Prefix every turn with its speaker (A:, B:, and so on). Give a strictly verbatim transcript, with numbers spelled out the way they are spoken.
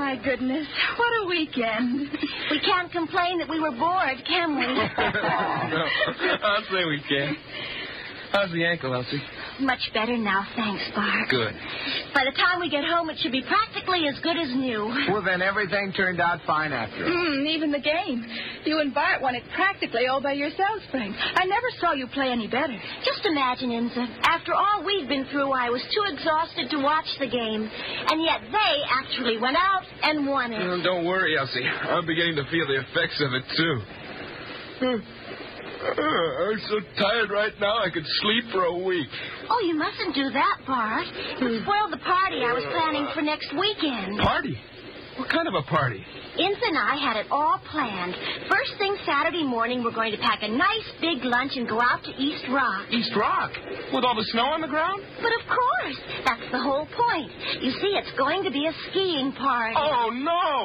A: my goodness. What a weekend.
B: We can't complain that we were bored, can we?
C: No, I'll say we can. How's the ankle, Elsie?
B: Much better now, thanks, Bart.
C: Good.
B: By the time we get home, it should be practically as good as new.
D: Well, then everything turned out fine after all.
A: Mm, even the game. You and Bart won it practically all by yourselves, Frank. I never saw you play any better.
B: Just imagine, Inza. After all we've been through, I was too exhausted to watch the game. And yet they actually went out and won it.
C: Oh, don't worry, Elsie. I'm beginning to feel the effects of it, too. Hmm. Uh, I'm so tired right now I could sleep for a week.
B: Oh, you mustn't do that, Bart. It would spoil the party I was planning for next weekend.
C: Party? What kind of a party?
B: Inza and I had it all planned. First thing Saturday morning, we're going to pack a nice big lunch and go out to East Rock.
C: East Rock? With all the snow on the ground?
B: But of course. That's the whole point. You see, it's going to be a skiing party.
C: Oh, no.